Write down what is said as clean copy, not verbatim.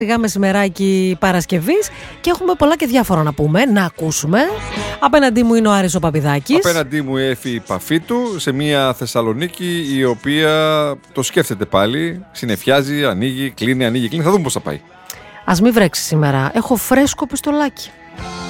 Σιγά μεσημεράκι Παρασκευής και έχουμε πολλά και διάφορα να πούμε, να ακούσουμε. Απέναντί μου είναι ο Άρης ο Παπηδάκης. Απέναντί μου η Εφη Παφίτου, σε μια Θεσσαλονίκη η οποία το σκέφτεται πάλι, συνεφιάζει, ανοίγει, κλείνει. Θα δούμε πώς θα πάει. Ας μην βρέξει σήμερα. Έχω φρέσκο πιστολάκι.